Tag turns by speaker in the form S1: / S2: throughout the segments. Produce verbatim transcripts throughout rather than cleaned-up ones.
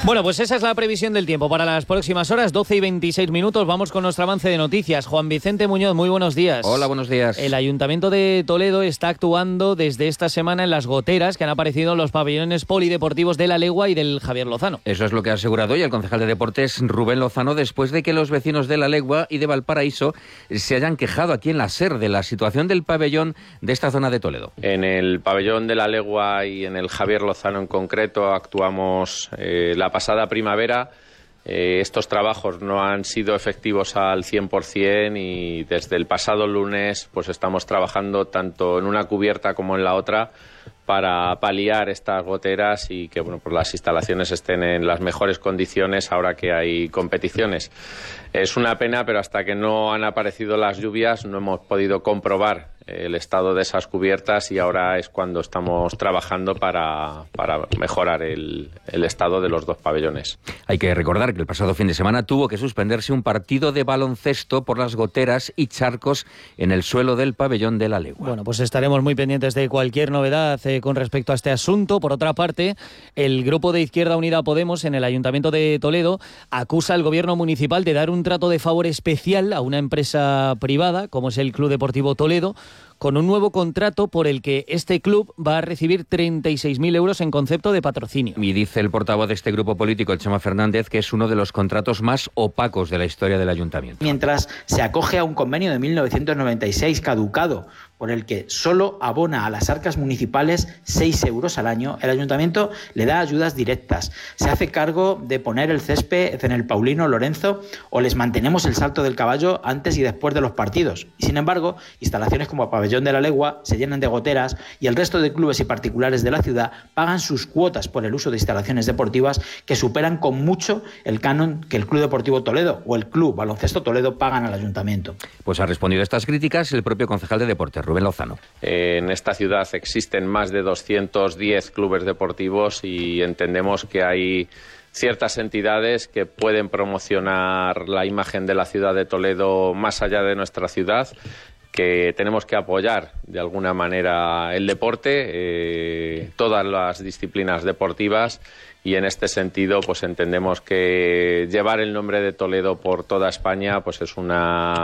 S1: Bueno, pues esa es la previsión del tiempo para las próximas horas, doce y veintiséis minutos. Vamos con nuestro avance de noticias. Juan Vicente Muñoz, muy buenos días.
S2: Hola, buenos días.
S1: El Ayuntamiento de Toledo está actuando desde esta semana en las goteras que han aparecido en los pabellones polideportivos de La Legua y del Javier Lozano.
S2: Eso es lo que ha asegurado hoy el concejal de Deportes, Rubén Lozano, después de que los vecinos de La Legua y de Valparaíso se hayan quejado aquí en la SER de la situación del pabellón de esta zona de Toledo.
S3: En el pabellón de La Legua y en el Javier Lozano en concreto actuamos eh, la pasada primavera. Eh, estos trabajos no han sido efectivos al cien por cien y desde el pasado lunes pues estamos trabajando tanto en una cubierta como en la otra para paliar estas goteras y que bueno, pues las instalaciones estén en las mejores condiciones ahora que hay competiciones. Es una pena, pero hasta que no han aparecido las lluvias no hemos podido comprobar el estado de esas cubiertas y ahora es cuando estamos trabajando para, para mejorar el, el estado de los dos pabellones.
S2: Hay que recordar que el pasado fin de semana tuvo que suspenderse un partido de baloncesto por las goteras y charcos en el suelo del pabellón de La Legua.
S1: Bueno, pues estaremos muy pendientes de cualquier novedad eh, con respecto a este asunto. Por otra parte, el grupo de Izquierda Unida Podemos en el Ayuntamiento de Toledo acusa al gobierno municipal de dar un trato de favor especial a una empresa privada, como es el Club Deportivo Toledo, con un nuevo contrato por el que este club va a recibir treinta y seis mil euros en concepto de patrocinio.
S2: Y dice el portavoz de este grupo político, el Chema Fernández, que es uno de los contratos más opacos de la historia del ayuntamiento.
S4: Mientras se acoge a un convenio de mil novecientos noventa y seis caducado, por el que solo abona a las arcas municipales seis euros al año, el ayuntamiento le da ayudas directas. Se hace cargo de poner el césped en el Paulino Lorenzo o les mantenemos el salto del caballo antes y después de los partidos. Y sin embargo, instalaciones como el pabellón de La Legua se llenan de goteras y el resto de clubes y particulares de la ciudad pagan sus cuotas por el uso de instalaciones deportivas que superan con mucho el canon que el Club Deportivo Toledo o el Club Baloncesto Toledo pagan al ayuntamiento.
S2: Pues ha respondido a estas críticas el propio concejal de Deportes, Rubén Lozano.
S3: En esta ciudad existen más de doscientos diez clubes deportivos y entendemos que hay ciertas entidades que pueden promocionar la imagen de la ciudad de Toledo más allá de nuestra ciudad, que tenemos que apoyar de alguna manera el deporte, eh, todas las disciplinas deportivas, y en este sentido pues entendemos que llevar el nombre de Toledo por toda España pues es una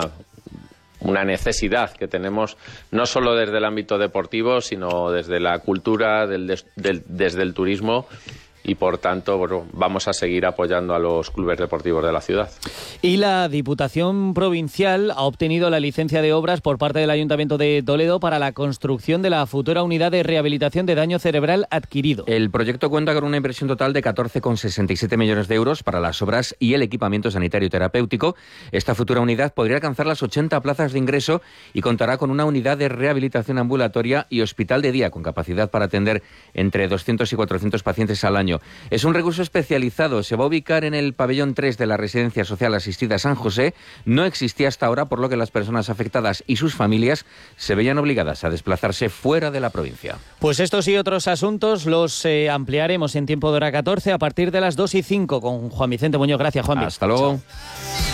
S3: una necesidad que tenemos no solo desde el ámbito deportivo, sino desde la cultura, del, del, desde el turismo. Y por tanto, bueno, vamos a seguir apoyando a los clubes deportivos de la ciudad.
S1: Y la Diputación Provincial ha obtenido la licencia de obras por parte del Ayuntamiento de Toledo para la construcción de la futura unidad de rehabilitación de daño cerebral adquirido.
S2: El proyecto cuenta con una inversión total de catorce coma sesenta y siete millones de euros para las obras y el equipamiento sanitario terapéutico. Esta futura unidad podría alcanzar las ochenta plazas de ingreso y contará con una unidad de rehabilitación ambulatoria y hospital de día con capacidad para atender entre doscientos y cuatrocientos pacientes al año. Es un recurso especializado, se va a ubicar en el pabellón tres de la Residencia Social Asistida San José. No existía hasta ahora, por lo que las personas afectadas y sus familias se veían obligadas a desplazarse fuera de la provincia.
S1: Pues estos y otros asuntos los eh, ampliaremos en tiempo de hora catorce a partir de las dos y cinco con Juan Vicente Muñoz. Gracias, Juan.
S2: Hasta luego.
S1: Chao.